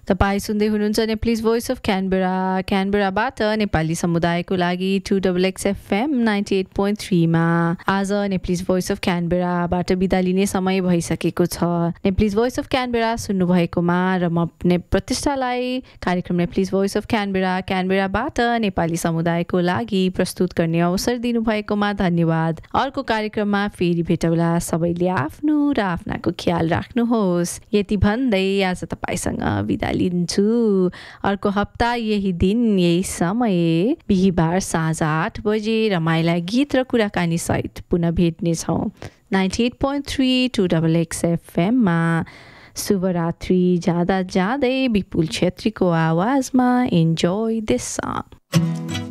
तपाईँ सुन्दै हुनुहुन्छ नेप्लिज भोइस अफ क्यानबेराबाट नेपाली समुदायको लागि 2XX FM 98.3 मा आज नेप्लिज भोइस अफ क्यानबेराबाट बिदा लिने समय भइसकेको छ। नेप्लिज भोइस अफ क्यानबेरा सुन्नुभएकोमा र म प्रतिष्ठालाई कार्यक्रम नेप्लिज भोइस अफ क्यानबेराबाट नेपाली समुदायको लागि प्रस्तुत गर्ने अवसर दिनुभएकोमा धन्यवाद। अर्को कार्यक्रममा फेरि भेटौला। सबैले आफ्नो र आफ्नाको ख्याल राख्नुहोस्। यति भन्दै आज तपाईसँग बिदा लिन्छु। अर्को हप्ता यही दिन यही समय बिहीबार साँझ 8 बजे रमाइला गीत र कुराकानी सहित पुनः भेट्नेछौँ 98.3 2XX FM मा। शुभरात्रि। जाँदा जाँदै विपुल छेत्रीको आवाजमा इन्जोय दिस सङ।